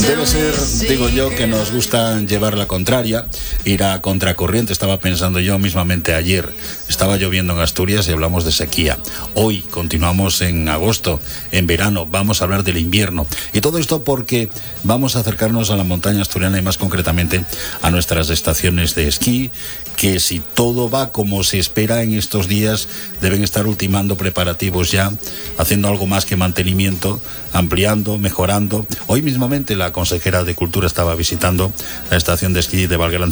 Debe ser, digo yo, que nos gusta llevar la contraria, ir a contracorriente. Estaba pensando yo mismamente ayer, estaba lloviendo en Asturias y hablamos de sequía. Hoy continuamos en agosto, en verano, vamos a hablar del invierno. Y todo esto porque vamos a acercarnos a la montaña asturiana y más concretamente a nuestras estaciones de esquí, que si todo va como se espera en estos días, deben estar ultimando preparativos ya, haciendo algo más que mantenimiento, ampliando, mejorando. Hoy mismamente la consejera de Cultura estaba visitando la estación de esquí de Valguerán